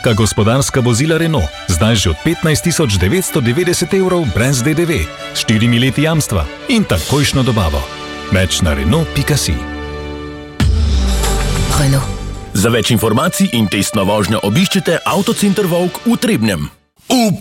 lahka gospodarska vozila Renault, zdaj že od 15 990 € brez DDV, s 4 leti jamstva in takojšno dobavo. Več na Renault.si. Renault. Za več informacij in testno vožnjo obiščite Avtocenter Vovk v Trebnjem.